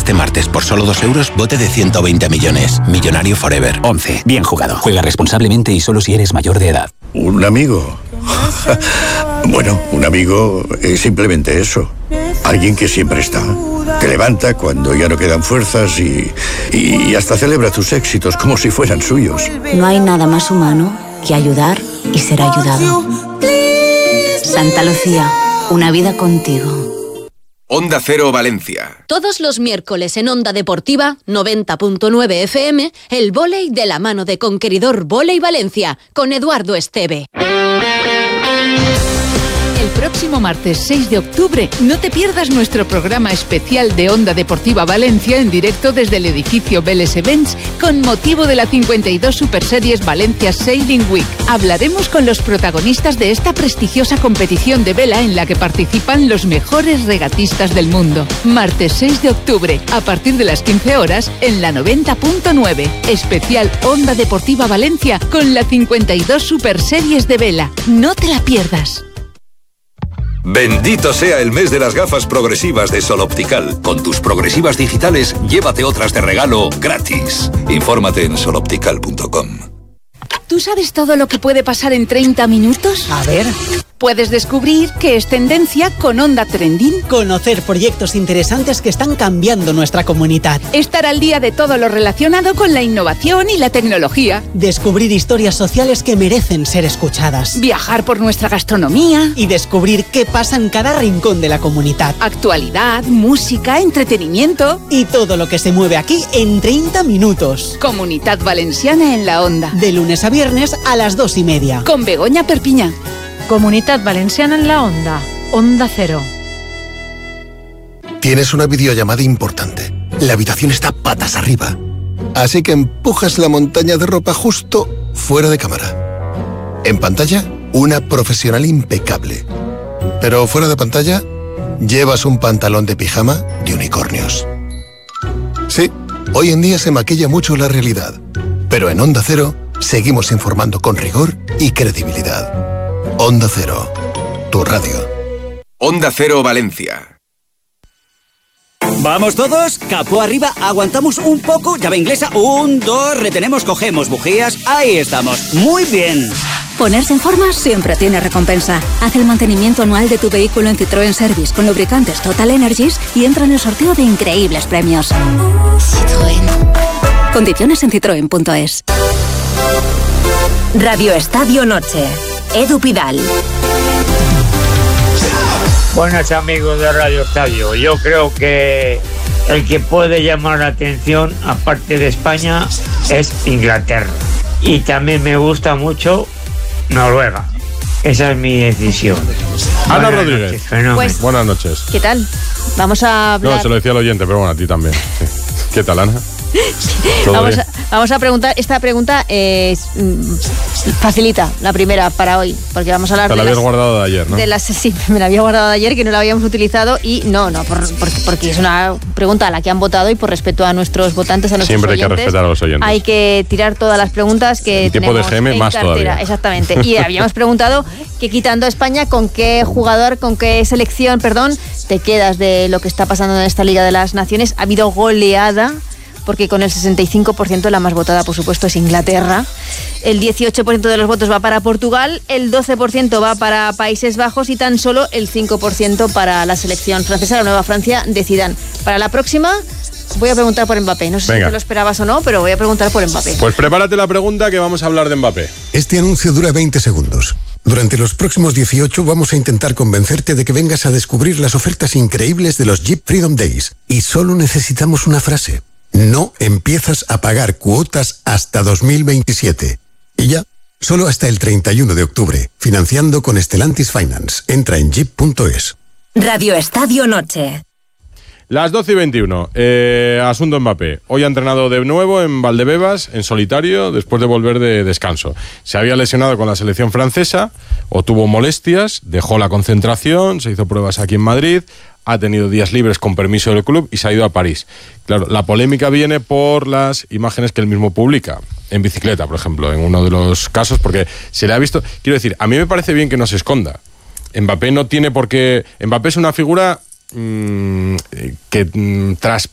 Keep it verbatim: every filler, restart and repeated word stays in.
Este martes, por solo dos euros, bote de ciento veinte millones. Millonario Forever. once. Bien jugado. Juega responsablemente y solo si eres mayor de edad. ¿Un amigo? Bueno, un amigo es simplemente eso. Alguien que siempre está. Te levanta cuando ya no quedan fuerzas y, y hasta celebra tus éxitos como si fueran suyos. No hay nada más humano que ayudar y ser ayudado. Santa Lucía, una vida contigo. Onda Cero Valencia. Todos los miércoles en Onda Deportiva, noventa punto nueve F M, el vóley de la mano de Conqueridor Vóley Valencia, con Eduardo Esteve. El próximo martes seis de octubre, no te pierdas nuestro programa especial de Onda Deportiva Valencia en directo desde el edificio Vélez Events con motivo de la cincuenta y dos Super Series Valencia Sailing Week. Hablaremos con los protagonistas de esta prestigiosa competición de vela en la que participan los mejores regatistas del mundo. Martes seis de octubre, a partir de las quince horas, en la noventa punto nueve. Especial Onda Deportiva Valencia con la cincuenta y dos Super Series de vela. No te la pierdas. Bendito sea el mes de las gafas progresivas de Sol Optical. Con tus progresivas digitales, llévate otras de regalo gratis. Infórmate en sol optical punto com. ¿Tú sabes todo lo que puede pasar en treinta minutos? A ver. Puedes descubrir qué es tendencia con Onda Trending. Conocer proyectos interesantes que están cambiando nuestra comunidad. Estar al día de todo lo relacionado con la innovación y la tecnología. Descubrir historias sociales que merecen ser escuchadas. Viajar por nuestra gastronomía. Y descubrir qué pasa en cada rincón de la comunidad. Actualidad, música, entretenimiento. Y todo lo que se mueve aquí en treinta minutos. Comunidad Valenciana en la Onda. De lunes a viernes a las dos y media. Con Begoña Perpiñá. Comunidad Valenciana en la Onda. Onda Cero. Tienes una videollamada importante. La habitación está patas arriba. Así que empujas la montaña de ropa justo fuera de cámara. En pantalla, una profesional impecable. Pero fuera de pantalla, llevas un pantalón de pijama de unicornios. Sí, hoy en día se maquilla mucho la realidad. Pero en Onda Cero, seguimos informando con rigor y credibilidad. Onda Cero, tu radio. Onda Cero Valencia. ¿Vamos todos? Capó arriba, aguantamos un poco, llave inglesa, un, dos, retenemos, cogemos bujías, ahí estamos, muy bien. Ponerse en forma siempre tiene recompensa. Haz el mantenimiento anual de tu vehículo en Citroën Service con lubricantes Total Energies y entra en el sorteo de increíbles premios. Citroën. Condiciones en citroen punto es. Radio Estadio Noche. Edu Pidal. Buenas amigos de Radio Estadio. Yo creo que el que puede llamar la atención, aparte de España, es Inglaterra. Y también me gusta mucho Noruega. Esa es mi decisión. Ana Buenas Rodríguez. Noches, pues, Buenas noches. ¿Qué tal? Vamos a hablar... No, se lo decía al oyente, pero bueno, a ti también. Sí. ¿Qué tal, Ana? Vamos a, vamos a preguntar, esta pregunta es mm, facilita, la primera para hoy, porque vamos a hablar Te de la las, habías guardado de ayer, ¿no? De las, sí, me la había guardado de ayer, que no la habíamos utilizado y no, no, por, porque, porque es una pregunta a la que han votado y por respeto a nuestros votantes, a nuestros Siempre oyentes, hay que respetar a los oyentes. hay que tirar todas las preguntas que en tiempo de G M en más cartera. todavía. Exactamente, y habíamos preguntado que quitando a España, ¿con qué jugador, con qué selección, perdón, te quedas de lo que está pasando en esta Liga de las Naciones? Ha habido goleada, porque con el sesenta y cinco por ciento la más votada, por supuesto, es Inglaterra. El dieciocho por ciento de los votos va para Portugal, el doce por ciento va para Países Bajos y tan solo el cinco por ciento para la selección francesa, la Nueva Francia de Zidane. Para la próxima voy a preguntar por Mbappé. No sé Venga. si te lo esperabas o no, pero voy a preguntar por Mbappé. Pues prepárate la pregunta que vamos a hablar de Mbappé. Este anuncio dura veinte segundos. Durante los próximos dieciocho vamos a intentar convencerte de que vengas a descubrir las ofertas increíbles de los Jeep Freedom Days. Y solo necesitamos una frase. No empiezas a pagar cuotas hasta dos mil veintisiete. Y ya, solo hasta el treinta y uno de octubre. Financiando con Stellantis Finance. Entra en jeep punto es. Radio Estadio Noche. Las doce y veintiuno. Eh, asunto Mbappé. Hoy ha entrenado de nuevo en Valdebebas, en solitario, después de volver de descanso. Se había lesionado con la selección francesa, o tuvo molestias, dejó la concentración, se hizo pruebas aquí en Madrid, ha tenido días libres con permiso del club y se ha ido a París. Claro, la polémica viene por las imágenes que él mismo publica, en bicicleta, por ejemplo, en uno de los casos, porque se le ha visto... Quiero decir, a mí me parece bien que no se esconda. Mbappé no tiene por qué... Mbappé es una figura mmm, que mmm, tras